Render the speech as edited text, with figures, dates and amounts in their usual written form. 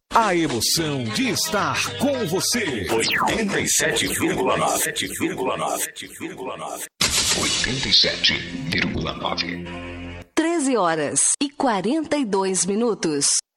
A emoção de estar com você. 87,9. 13 horas e 42 minutos.